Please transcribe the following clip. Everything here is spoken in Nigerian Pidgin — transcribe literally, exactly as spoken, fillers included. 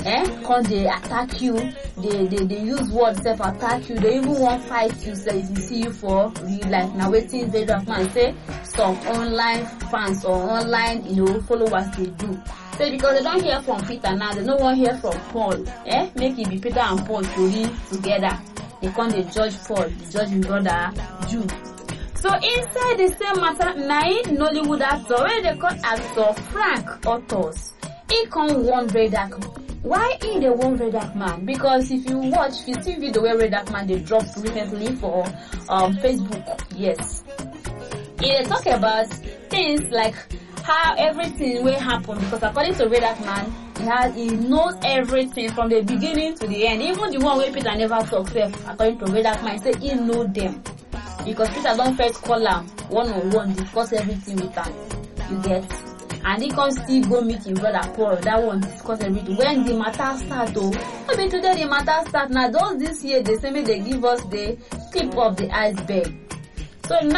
eh come they attack you, they they they use words self attack you, they even want fight you say if you see you for real life. Now waiting Vedac man say some online fans or online you know followers they do. So because they don't hear from Peter now, they don't want to hear from Paul. Eh? Make it be Peter and Paul story together. They come they judge Paul, they judge his brother Jude. So inside the same matter, nine Nollywood actor where they call actor Frank Autos. He come one Vedac. Why he the one Vedac man? Because if you watch, if you see video where Vedac man they dropped recently for um Facebook, yes. He talk about things like how everything will happen, because according to Vedac man, he has he knows everything from the beginning to the end. Even the one where Peter never talks, according to Vedac man, he say he know them. Because Peter don't first call him one on one, discuss everything with him. You get? And he can still go meet his brother Paul, that one discuss everything. When the matter start, oh, maybe today the matter start now. Those this year they say me they give us the tip of the iceberg. So now